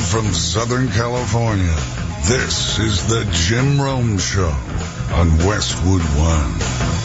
from Southern California, this is the Jim Rome Show on Westwood One.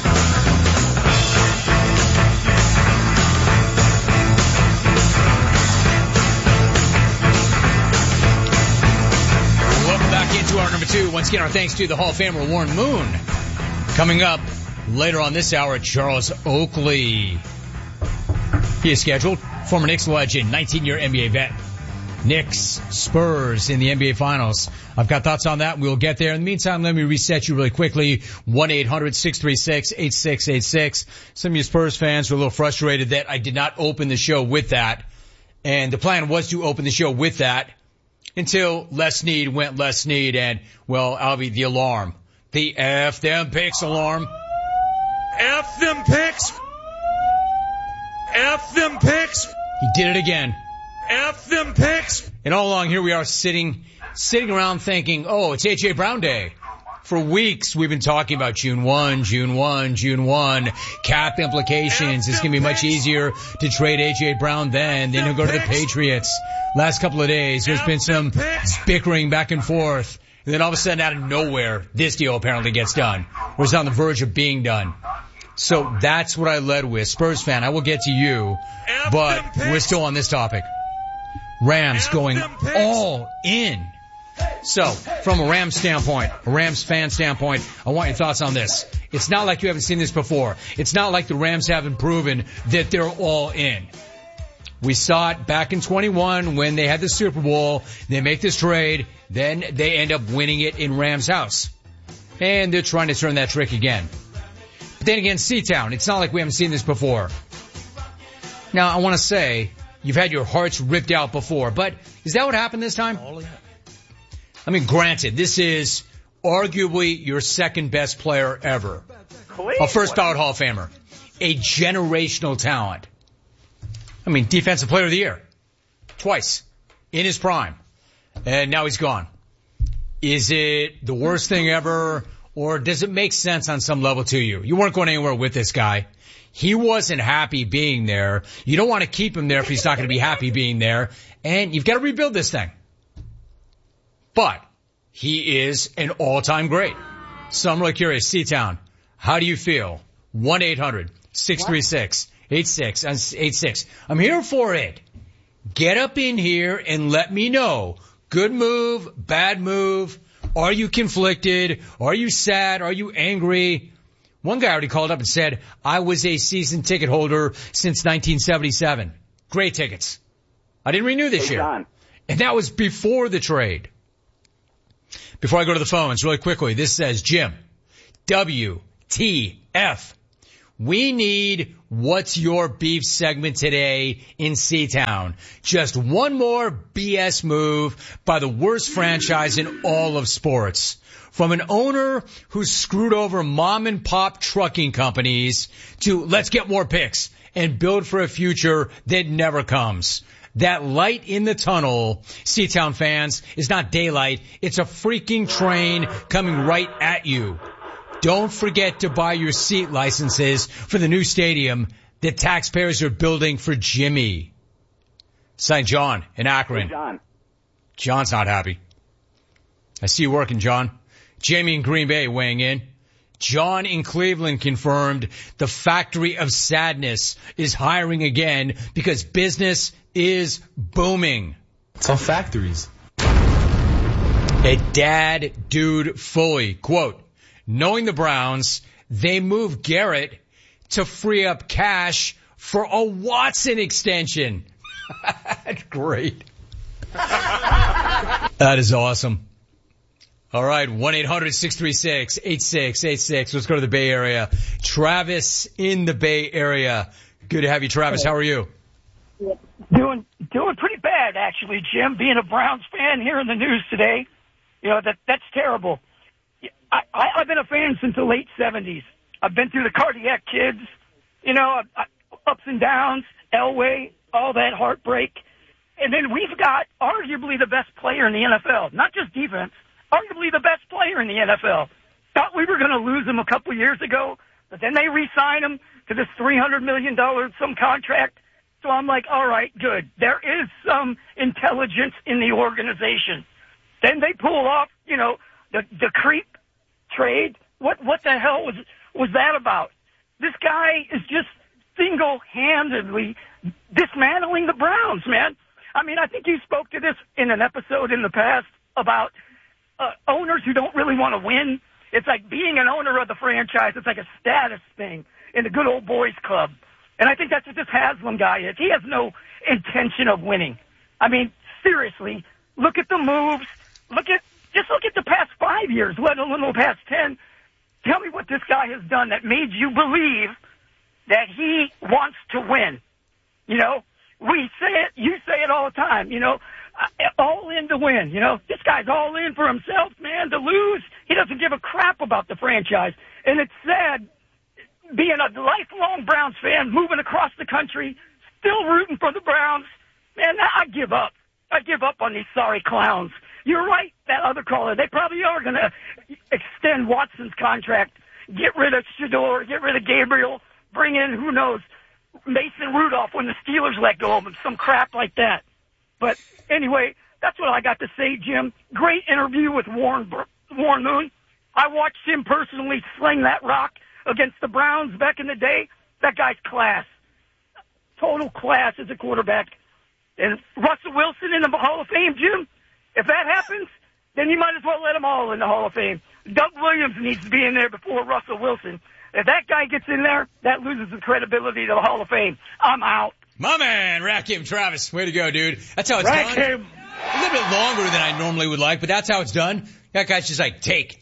Welcome back into our number two. Once again, our thanks to the Hall of Famer Warren Moon. Coming up later on this hour, Charles Oakley. He is scheduled. Former Knicks legend, 19-year NBA vet. Knicks, Spurs in the NBA Finals. I've got thoughts on that. We'll get there. In the meantime, let me reset you really quickly. 1-800-636-8686. Some of you Spurs fans were a little frustrated that I did not open the show with that. And the plan was to open the show with that until Les Snead went Les Snead and, well, Albie, the alarm. The F them picks alarm. F them picks. F them picks. He did it again. F them picks. And all along here we are sitting around thinking, oh, it's A.J. Brown Day. For weeks we've been talking about June 1, cap implications. It's going to be much easier to trade A.J. Brown then he'll go to the Patriots. Last couple of days there's been some bickering back and forth. And then all of a sudden out of nowhere, this deal apparently gets done. Or it's on the verge of being done. So that's what I led with. Spurs fan, I will get to you, but we're still on this topic. Rams going all in. So, from a Rams standpoint, a Rams fan standpoint, I want your thoughts on this. It's not like you haven't seen this before. It's not like the Rams haven't proven that they're all in. We saw it back in 21 when they had the Super Bowl. They make this trade, then they end up winning it in Rams house. And they're trying to turn that trick again. But then again, C-Town, it's not like we haven't seen this before. Now, I want to say, you've had your hearts ripped out before, but is that what happened this time? I mean, granted, this is arguably your second best player ever. A first ballot Hall of Famer. A generational talent. I mean, defensive player of the year. Twice. In his prime. And now he's gone. Is it the worst thing ever, or does it make sense on some level to you? You weren't going anywhere with this guy. He wasn't happy being there. You don't want to keep him there if he's not going to be happy being there. And you've got to rebuild this thing. But he is an all-time great. So I'm really curious. C-Town, how do you feel? 1-800-636-8686. I'm here for it. Get up in here and let me know. Good move, bad move. Are you conflicted? Are you sad? Are you angry? One guy already called up and said, I was a season ticket holder since 1977. Great tickets. I didn't renew this year. John. And that was before the trade. Before I go to the phones, really quickly, this says, Jim, WTF. We need What's Your Beef segment today in C-Town. Just one more BS move by the worst franchise in all of sports. From an owner who screwed over mom and pop trucking companies to let's get more picks and build for a future that never comes. That light in the tunnel, C-Town fans, is not daylight. It's a freaking train coming right at you. Don't forget to buy your seat licenses for the new stadium that taxpayers are building for Jimmy. Signed John in Akron. Hey, John. John's not happy. I see you working, John. Jamie in Green Bay weighing in. John in Cleveland confirmed the Factory of Sadness is hiring again because business is booming. It's all factories. A dad dude fully. Quote, knowing the Browns, they moved Garrett to free up cash for a Watson extension. Great. That is awesome. All right, 1-800-636-8686. Let's go to the Bay Area. Travis in the Bay Area. Good to have you, Travis. How are you? Doing pretty bad, actually, Jim. Being a Browns fan, hearing the news today, you know, that's terrible. I've been a fan since the late 70s. I've been through the Cardiac Kids, you know, ups and downs, Elway, all that heartbreak. And then we've got arguably the best player in the NFL, not just defense, arguably the best player in the NFL. Thought we were going to lose him a couple years ago, but then they re-signed him to this $300 million some contract. So I'm like, all right, good. There is some intelligence in the organization. Then they pull off, the creep trade. What the hell was that about? This guy is just single-handedly dismantling the Browns, man. I mean, I think you spoke to this in an episode in the past about owners who don't really want to win. It's like being an owner of the franchise. It's like a status thing in the good old boys club. And I think that's what this Haslam guy is. He has no intention of winning. I mean, seriously, look at the moves. Just look at the past 5 years, let alone the past 10. Tell me what this guy has done that made you believe that he wants to win. We say it, you say it all the time, all in to win, This guy's all in for himself, man, to lose. He doesn't give a crap about the franchise. And it's sad being a lifelong Browns fan, moving across the country, still rooting for the Browns. Man, I give up. I give up on these sorry clowns. You're right, that other caller. They probably are going to extend Watson's contract, get rid of Shador, get rid of Gabriel, bring in, who knows, Mason Rudolph when the Steelers let go of him, some crap like that. But anyway, that's what I got to say, Jim. Great interview with Warren Moon. I watched him personally sling that rock against the Browns back in the day. That guy's class. Total class as a quarterback. And Russell Wilson in the Hall of Fame, Jim, if that happens, then you might as well let them all in the Hall of Fame. Doug Williams needs to be in there before Russell Wilson. If that guy gets in there, that loses the credibility to the Hall of Fame. I'm out. My man, Rakim Travis. Way to go, dude. That's how it's done. A little bit longer than I normally would like, but that's how it's done. That guy's just like, take.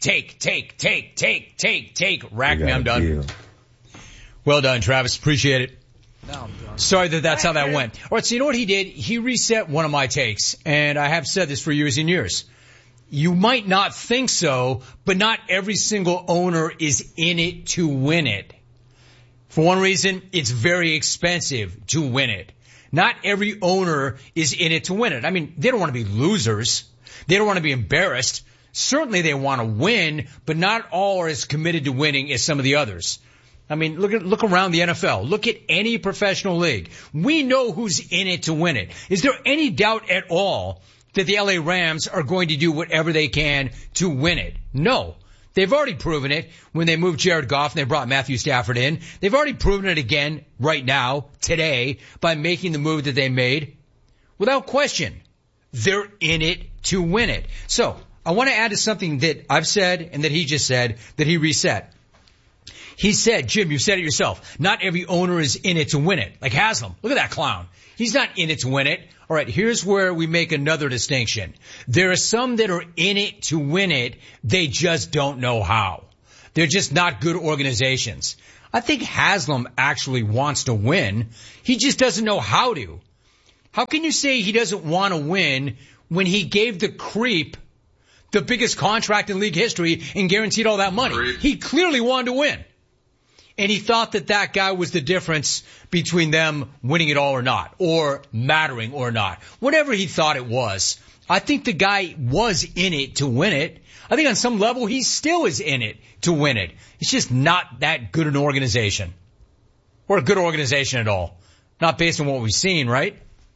Rack me, I'm done. Deal. Well done, Travis. Appreciate it. No, I'm done. Sorry that's how that went. All right, so you know what he did? He reset one of my takes, and I have said this for years and years. You might not think so, but not every single owner is in it to win it. For one reason, it's very expensive to win it. Not every owner is in it to win it. I mean, they don't want to be losers. They don't want to be embarrassed. Certainly they want to win, but not all are as committed to winning as some of the others. I mean, look around the NFL. Look at any professional league. We know who's in it to win it. Is there any doubt at all that the LA Rams are going to do whatever they can to win it? No. They've already proven it when they moved Jared Goff and they brought Matthew Stafford in. They've already proven it again right now, today, by making the move that they made. Without question, they're in it to win it. So, I want to add to something that I've said and that he just said, that he reset. He said, Jim, you said it yourself, not every owner is in it to win it. Like Haslam. Look at that clown. He's not in it to win it. All right, here's where we make another distinction. There are some that are in it to win it. They just don't know how. They're just not good organizations. I think Haslam actually wants to win. He just doesn't know how to. How can you say he doesn't want to win when he gave the creep the biggest contract in league history and guaranteed all that money? He clearly wanted to win. And he thought that guy was the difference between them winning it all or not, or mattering or not. Whatever he thought it was. I think the guy was in it to win it. I think on some level he still is in it to win it. It's just not that good an organization. Or a good organization at all. Not based on what we've seen, right?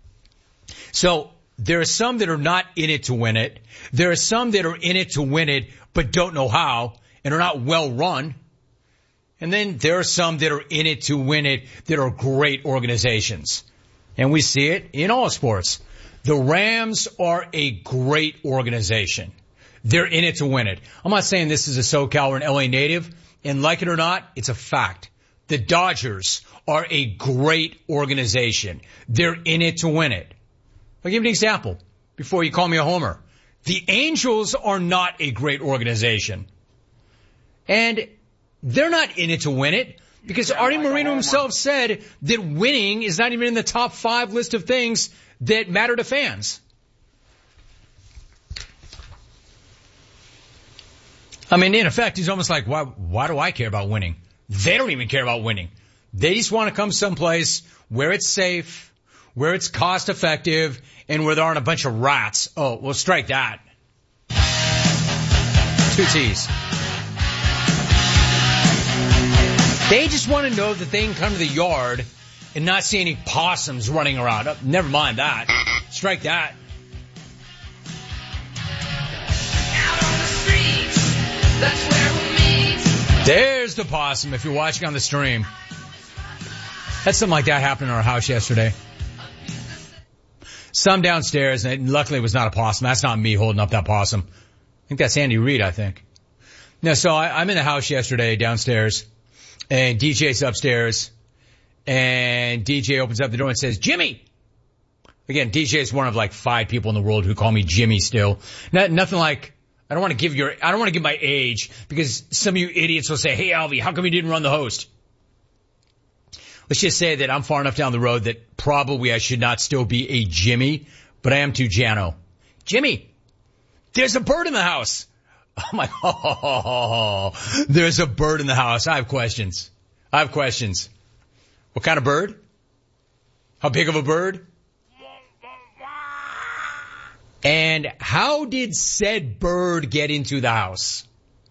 So, there are some that are not in it to win it. There are some that are in it to win it, but don't know how, and are not well run. And then there are some that are in it to win it that are great organizations. And we see it in all sports. The Rams are a great organization. They're in it to win it. I'm not saying this is a SoCal or an LA native, and like it or not, it's a fact. The Dodgers are a great organization. They're in it to win it. I'll give you an example before you call me a homer. The Angels are not a great organization. And they're not in it to win it because Artie Moreno himself said that winning is not even in the top 5 list of things that matter to fans. I mean, in effect, he's almost like, why do I care about winning? They don't even care about winning. They just want to come someplace where it's safe, where it's cost effective, and where there aren't a bunch of rats. Oh, well, strike that. 2 T's. They just want to know that they can come to the yard and not see any possums running around. Oh, never mind that. Strike that. Out on the streets, that's where we meet. There's the possum if you're watching on the stream. Had something like that happen in our house yesterday. Some downstairs, and luckily it was not a possum. That's not me holding up that possum. I think that's Andy Reid, I think. No, so I'm in the house yesterday downstairs, and DJ's upstairs, and DJ opens up the door and says, Jimmy! Again, DJ's one of like 5 people in the world who call me Jimmy still. Nothing like, I don't want to give my age, because some of you idiots will say, hey Alvy, how come you didn't run the host? Let's just say that I'm far enough down the road that probably I should not still be a Jimmy, but I am too Jano. Jimmy, there's a bird in the house. I'm like, there's a bird in the house. I have questions. What kind of bird? How big of a bird? And how did said bird get into the house?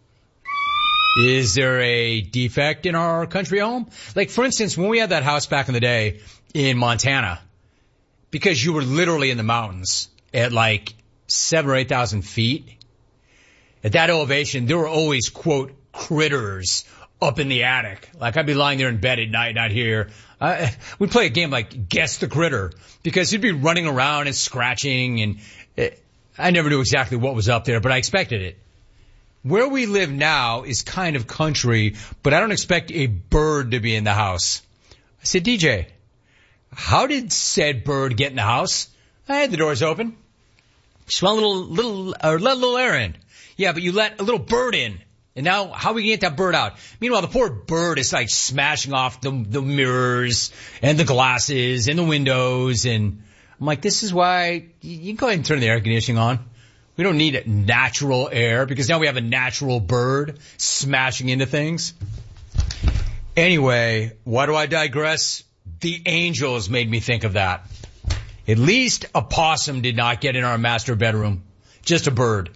Is there a defect in our country home? Like, for instance, when we had that house back in the day in Montana, because you were literally in the mountains at like 7,000 or 8,000 feet, at that elevation, there were always, quote, critters up in the attic. Like, I'd be lying there in bed at night, not here. We'd play a game like Guess the Critter, because you'd be running around and scratching, and I never knew exactly what was up there, but I expected it. Where we live now is kind of country, but I don't expect a bird to be in the house. I said, DJ, how did said bird get in the house? I had the doors open. Just let a little air in. Yeah, but you let a little bird in. And now, how are we going to get that bird out? Meanwhile, the poor bird is like smashing off the mirrors and the glasses and the windows. And I'm like, this is why you can go ahead and turn the air conditioning on. We don't need natural air, because now we have a natural bird smashing into things. Anyway, why do I digress? The Angels made me think of that. At least a possum did not get in our master bedroom. Just a bird.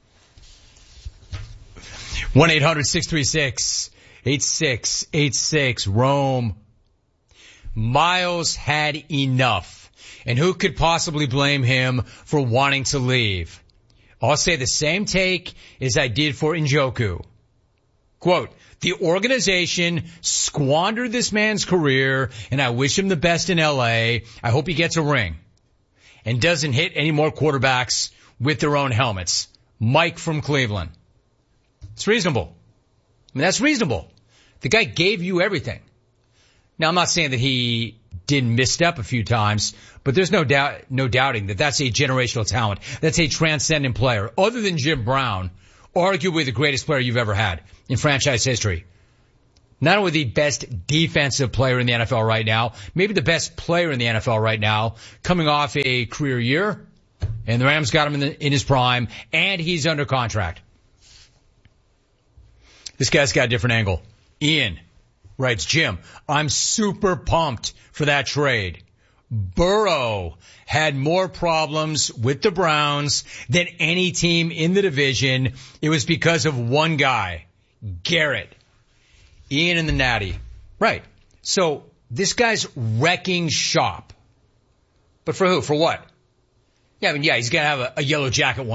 1-800-636-8686, Rome. Miles had enough. And who could possibly blame him for wanting to leave? I'll say the same take as I did for Njoku. Quote, the organization squandered this man's career, and I wish him the best in L.A. I hope he gets a ring and doesn't hit any more quarterbacks with their own helmets. Mike from Cleveland. It's reasonable. I mean, that's reasonable. The guy gave you everything. Now, I'm not saying that he didn't misstep a few times, but there's no doubting that that's a generational talent. That's a transcendent player. Other than Jim Brown, arguably the greatest player you've ever had in franchise history. Not only the best defensive player in the NFL right now, maybe the best player in the NFL right now, coming off a career year, and the Rams got him in his prime, and he's under contract. This guy's got a different angle. Ian writes, Jim, I'm super pumped for that trade. Burrow had more problems with the Browns than any team in the division. It was because of one guy, Garrett. Ian and the Natty. Right. So this guy's wrecking shop. But for who? For what? Yeah, I mean, yeah, he's got to have a yellow jacket